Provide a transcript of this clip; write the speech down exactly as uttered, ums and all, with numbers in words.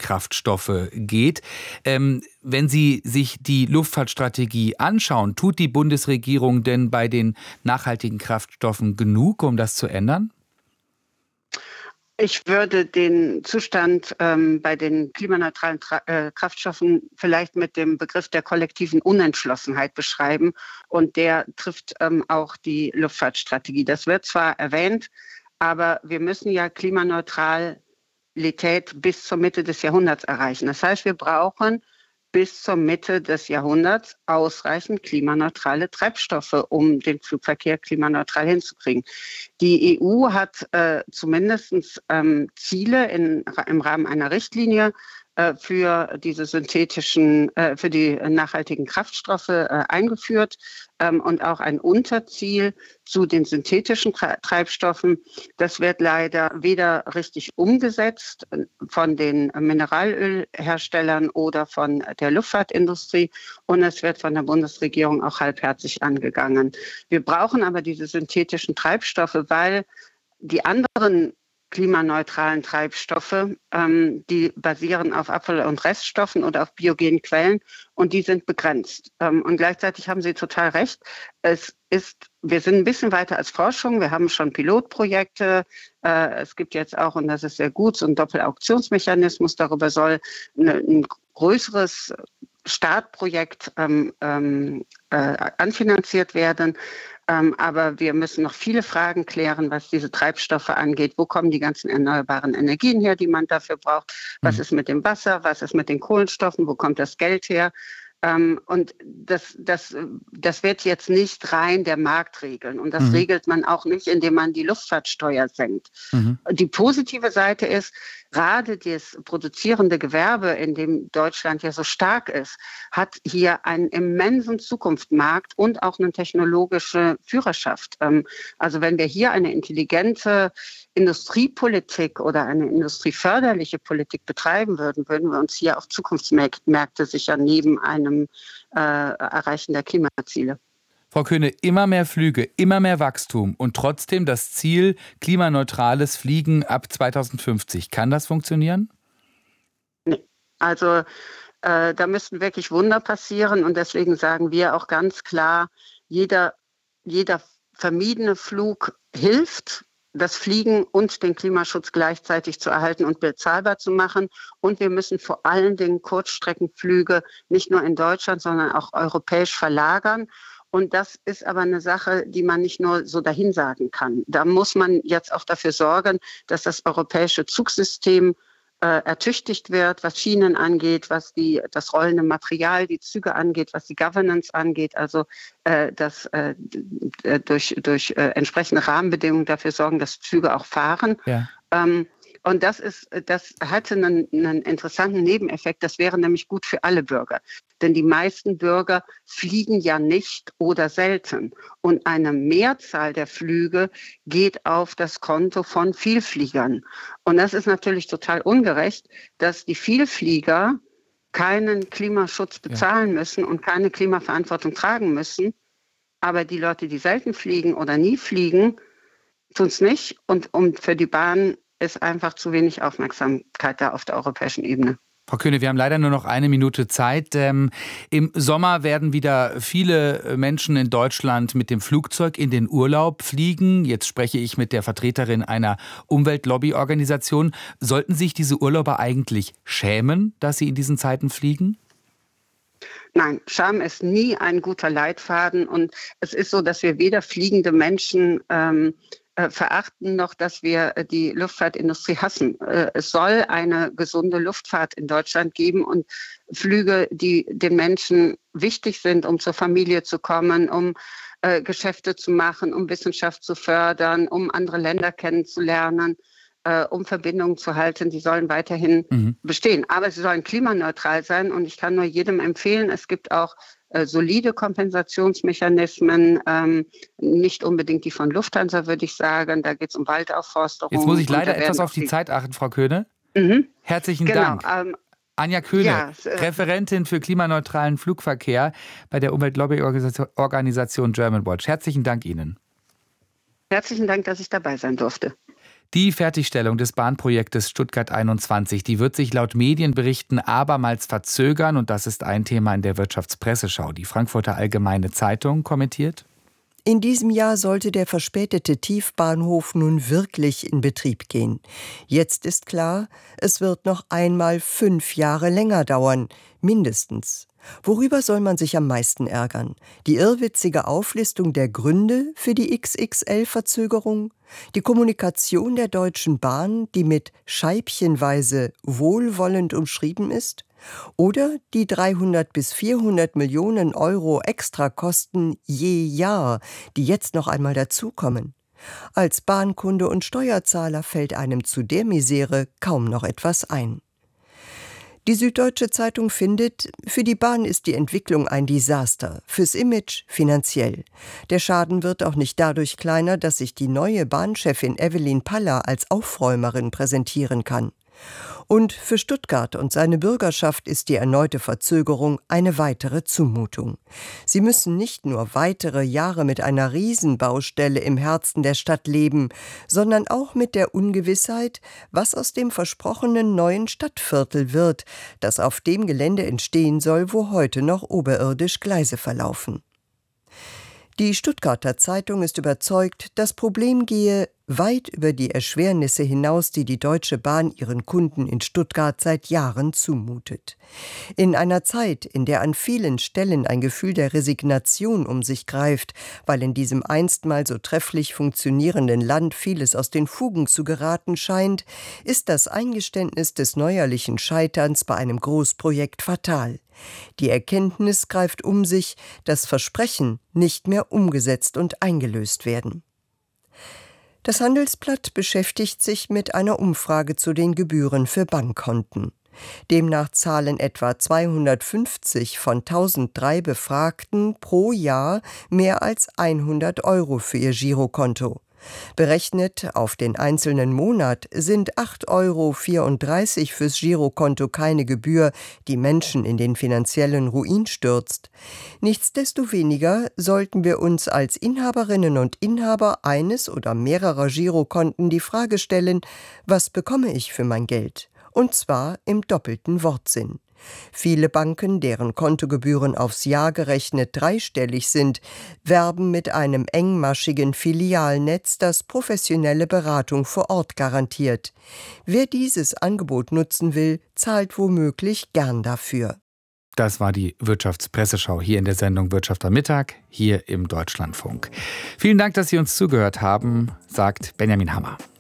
Kraftstoffe geht. Ähm, wenn Sie sich die Luftfahrtstrategie anschauen, tut die Bundesregierung denn bei den nachhaltigen Kraftstoffen genug, um das zu ändern? Ich würde den Zustand ähm, bei den klimaneutralen Tra- äh, Kraftstoffen vielleicht mit dem Begriff der kollektiven Unentschlossenheit beschreiben. Und der trifft ähm, auch die Luftfahrtstrategie. Das wird zwar erwähnt, aber wir müssen ja Klimaneutralität bis zur Mitte des Jahrhunderts erreichen. Das heißt, wir brauchen bis zur Mitte des Jahrhunderts ausreichend klimaneutrale Treibstoffe, um den Flugverkehr klimaneutral hinzukriegen. Die E U hat äh, zumindest ähm, Ziele in, im Rahmen einer Richtlinie äh, für diese synthetischen, äh, für die nachhaltigen Kraftstoffe äh, eingeführt ähm, und auch ein Unterziel zu den synthetischen Tre- Treibstoffen. Das wird leider weder richtig umgesetzt von den Mineralölherstellern oder von der Luftfahrtindustrie und es wird von der Bundesregierung auch halbherzig angegangen. Wir brauchen aber diese synthetischen Treibstoffe, weil die anderen klimaneutralen Treibstoffe, ähm, die basieren auf Abfall- und Reststoffen oder auf biogenen Quellen und die sind begrenzt. Ähm, und gleichzeitig haben Sie total recht. Es ist, wir sind ein bisschen weiter als Forschung. Wir haben schon Pilotprojekte. Äh, es gibt jetzt auch, und das ist sehr gut, so einen Doppelauktionsmechanismus. Darüber soll eine, ein größeres Startprojekt ähm, ähm, äh, anfinanziert werden. Ähm, aber wir müssen noch viele Fragen klären, was diese Treibstoffe angeht. Wo kommen die ganzen erneuerbaren Energien her, die man dafür braucht? Was Hm. ist mit dem Wasser? Was ist mit den Kohlenstoffen? Wo kommt das Geld her? Ähm, und das, das, das wird jetzt nicht rein der Markt regeln. Und das Mhm. regelt man auch nicht, indem man die Luftfahrtsteuer senkt. Mhm. Die positive Seite ist, gerade das produzierende Gewerbe, in dem Deutschland ja so stark ist, hat hier einen immensen Zukunftsmarkt und auch eine technologische Führerschaft. Also wenn wir hier eine intelligente Industriepolitik oder eine industrieförderliche Politik betreiben würden, würden wir uns hier auf Zukunftsmärkte sichern neben einem äh, Erreichen der Klimaziele. Frau Köhne, immer mehr Flüge, immer mehr Wachstum und trotzdem das Ziel klimaneutrales Fliegen ab zweitausendfünfzig. Kann das funktionieren? Nee. Also äh, da müssten wirklich Wunder passieren und deswegen sagen wir auch ganz klar, jeder, jeder vermiedene Flug hilft, das Fliegen und den Klimaschutz gleichzeitig zu erhalten und bezahlbar zu machen. Und wir müssen vor allen Dingen Kurzstreckenflüge nicht nur in Deutschland, sondern auch europäisch verlagern. Und das ist aber eine Sache, die man nicht nur so dahinsagen kann. Da muss man jetzt auch dafür sorgen, dass das europäische Zugsystem äh, ertüchtigt wird, was Schienen angeht, was die, das rollende Material, die Züge angeht, was die Governance angeht, also äh, dass äh, d- durch, durch äh, entsprechende Rahmenbedingungen dafür sorgen, dass Züge auch fahren. Ja. Ähm, und das ist, das hatte einen, einen interessanten Nebeneffekt. Das wäre nämlich gut für alle Bürger. Denn die meisten Bürger fliegen ja nicht oder selten. Und eine Mehrzahl der Flüge geht auf das Konto von Vielfliegern. Und das ist natürlich total ungerecht, dass die Vielflieger keinen Klimaschutz Ja. bezahlen müssen und keine Klimaverantwortung tragen müssen. Aber die Leute, die selten fliegen oder nie fliegen, tun es nicht. Und um, für die Bahn ist einfach zu wenig Aufmerksamkeit da auf der europäischen Ebene. Frau Köhne, wir haben leider nur noch eine Minute Zeit. Ähm, Im Sommer werden wieder viele Menschen in Deutschland mit dem Flugzeug in den Urlaub fliegen. Jetzt spreche ich mit der Vertreterin einer Umweltlobby-Organisation. Sollten sich diese Urlauber eigentlich schämen, dass sie in diesen Zeiten fliegen? Nein, Scham ist nie ein guter Leitfaden. Und es ist so, dass wir weder fliegende Menschen ähm, äh, verachten, noch dass wir äh, die Luftfahrtindustrie hassen. Äh, es soll eine gesunde Luftfahrt in Deutschland geben und Flüge, die den Menschen wichtig sind, um zur Familie zu kommen, um äh, Geschäfte zu machen, um Wissenschaft zu fördern, um andere Länder kennenzulernen, äh, um Verbindungen zu halten, die sollen weiterhin Mhm. bestehen. Aber sie sollen klimaneutral sein und ich kann nur jedem empfehlen, es gibt auch äh, solide Kompensationsmechanismen, ähm, nicht unbedingt die von Lufthansa, würde ich sagen. Da geht es um Jetzt muss Waldaufforstung ich und leider da etwas werden auf auch die die... Zeit achten, Frau Köhne. Mhm, Herzlichen genau. Dank. Ähm, Anja Köhne, ja, äh, Referentin für klimaneutralen Flugverkehr bei der Umweltlobby-Organisation Germanwatch. Herzlichen Dank Ihnen. herzlichen Dank, dass ich dabei sein durfte. Die Fertigstellung des Bahnprojektes Stuttgart einundzwanzig, die wird sich laut Medienberichten abermals verzögern und das ist ein Thema in der Wirtschaftspresseschau. Die Frankfurter Allgemeine Zeitung kommentiert: In diesem Jahr sollte der verspätete Tiefbahnhof nun wirklich in Betrieb gehen. Jetzt ist klar, es wird noch einmal fünf Jahre länger dauern, mindestens. Worüber soll man sich am meisten ärgern? Die irrwitzige Auflistung der Gründe für die X X L-Verzögerung? Die Kommunikation der Deutschen Bahn, die mit scheibchenweise wohlwollend umschrieben ist? Oder die dreihundert bis vierhundert Millionen Euro Extrakosten je Jahr, die jetzt noch einmal dazukommen? Als Bahnkunde und Steuerzahler fällt einem zu der Misere kaum noch etwas ein. Die Süddeutsche Zeitung findet, für die Bahn ist die Entwicklung ein Desaster, fürs Image finanziell. Der Schaden wird auch nicht dadurch kleiner, dass sich die neue Bahnchefin Evelyn Paller als Aufräumerin präsentieren kann. Und für Stuttgart und seine Bürgerschaft ist die erneute Verzögerung eine weitere Zumutung. Sie müssen nicht nur weitere Jahre mit einer Riesenbaustelle im Herzen der Stadt leben, sondern auch mit der Ungewissheit, was aus dem versprochenen neuen Stadtviertel wird, das auf dem Gelände entstehen soll, wo heute noch oberirdisch Gleise verlaufen. Die Stuttgarter Zeitung ist überzeugt, das Problem gehe weit über die Erschwernisse hinaus, die die Deutsche Bahn ihren Kunden in Stuttgart seit Jahren zumutet. In einer Zeit, in der an vielen Stellen ein Gefühl der Resignation um sich greift, weil in diesem einstmal so trefflich funktionierenden Land vieles aus den Fugen zu geraten scheint, ist das Eingeständnis des neuerlichen Scheiterns bei einem Großprojekt fatal. Die Erkenntnis greift um sich, dass Versprechen nicht mehr umgesetzt und eingelöst werden. Das Handelsblatt beschäftigt sich mit einer Umfrage zu den Gebühren für Bankkonten. Demnach zahlen etwa zweihundertfünfzig von tausenddrei Befragten pro Jahr mehr als hundert Euro für ihr Girokonto. Berechnet auf den einzelnen Monat sind acht Euro vierunddreißig fürs Girokonto keine Gebühr, die Menschen in den finanziellen Ruin stürzt. Nichtsdestoweniger sollten wir uns als Inhaberinnen und Inhaber eines oder mehrerer Girokonten die Frage stellen: Was bekomme ich für mein Geld? Und zwar im doppelten Wortsinn. Viele Banken, deren Kontogebühren aufs Jahr gerechnet dreistellig sind, werben mit einem engmaschigen Filialnetz, das professionelle Beratung vor Ort garantiert. Wer dieses Angebot nutzen will, zahlt womöglich gern dafür. Das war die Wirtschaftspresseschau hier in der Sendung Wirtschaft am Mittag, hier im Deutschlandfunk. Vielen Dank, dass Sie uns zugehört haben, sagt Benjamin Hammer.